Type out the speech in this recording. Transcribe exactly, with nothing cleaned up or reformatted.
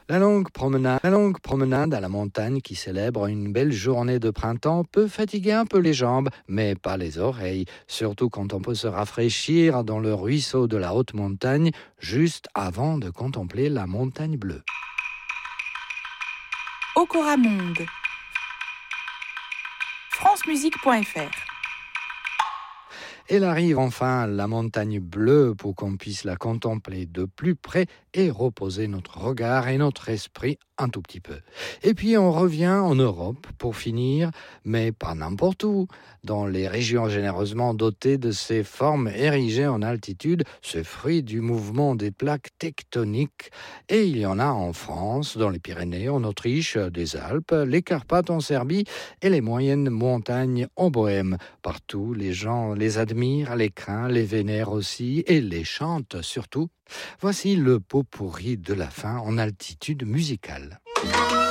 La longue promenade, la longue promenade à la montagne qui célèbre une belle journée de printemps peut fatiguer un peu les jambes, mais pas les oreilles, surtout quand on peut se rafraîchir dans le ruisseau de la haute montagne juste avant de contempler la montagne bleue. Okora Monde. france musique point f r. Elle arrive enfin, la montagne bleue, pour qu'on puisse la contempler de plus près et reposer notre regard et notre esprit un tout petit peu. Et puis on revient en Europe pour finir, mais pas n'importe où, dans les régions généreusement dotées de ces formes érigées en altitude, ce fruit du mouvement des plaques tectoniques. Et il y en a en France, dans les Pyrénées, en Autriche, des Alpes, les Carpates en Serbie et les moyennes montagnes en Bohème. Partout, les gens les admirent, les craignent, les vénèrent aussi et les chantent surtout. Voici le pot pourri de la fin en altitude musicale.